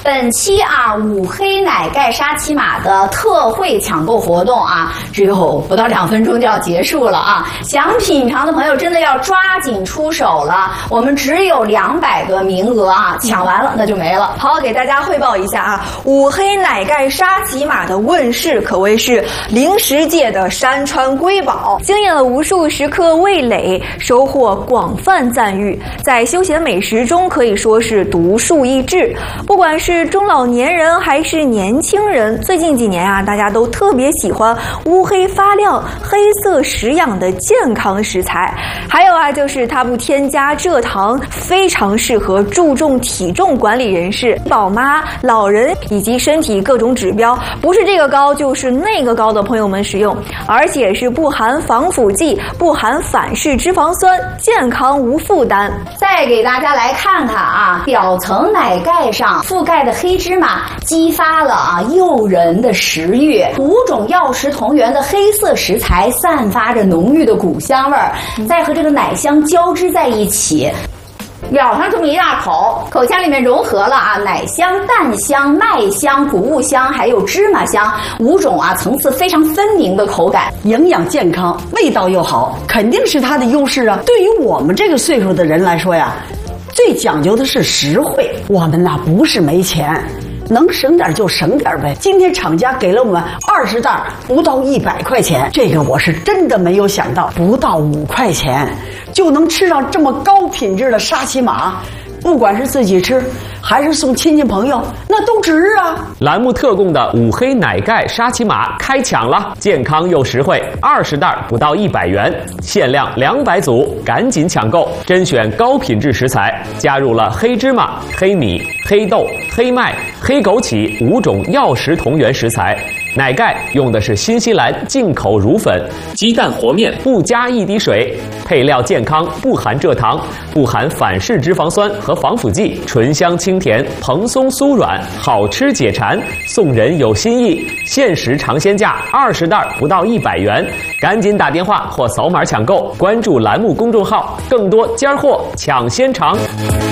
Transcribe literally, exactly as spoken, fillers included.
本期啊五黑奶盖沙琪玛的特惠抢购活动啊，只有不到两分钟就要结束了啊！想品尝的朋友真的要抓紧出手了，我们只有两百个名额啊，抢完了那就没了。 好，给大家汇报一下啊，五黑奶盖沙琪玛的问世可谓是零食界的山川瑰宝，惊艳了无数食客味蕾，收获广泛赞誉，在休闲美食中可以说是独树一帜。不管是中老年人还是年轻人，最近几年啊，大家都特别喜欢乌黑发亮、黑色食养的健康食材。还有啊，就是它不添加蔗糖，非常适合注重体重管理人士、宝妈、老人以及身体各种指标不是这个高就是那个高的朋友们使用，而且是不含防腐剂、不含反式脂肪酸，健康无负担。 再给大家来看看啊，表层奶盖上覆盖的黑芝麻激发了啊诱人的食欲，五种药食同源的黑色食材散发着浓郁的谷香味儿，再和这个奶香交织在一起，咬上这么一大口，口腔里面融合了啊奶香、蛋香、麦香、谷物香，还有芝麻香，五种啊层次非常分明的口感， 营养健康，味道又好，肯定是它的优势啊。对于我们这个岁数的人来说呀，最讲究的是实惠。我们呐不是没钱，能省点就省点呗。今天厂家给了我们二十袋，不到一百块钱，这个我是真的没有想到，不到五块钱就能吃上这么高品质的沙琪玛。不管是自己吃还是送亲戚朋友，那都值啊。 栏目特供的五黑奶盖沙琪玛开抢了，健康又实惠，二十袋不到一百元，限量两百组，赶紧抢购！甄选高品质食材，加入了黑芝麻、黑米、黑豆、黑麦、黑枸杞五种药食同源食材。奶盖用的是新西兰进口乳粉，鸡蛋和面不加一滴水，配料健康，不含蔗糖，不含反式脂肪酸和防腐剂，醇香清甜，蓬松酥软，好吃解馋，送人有新意，限时尝鲜价二十袋不到一百元，赶紧打电话或扫码抢购，关注栏目公众号，更多尖货抢先尝。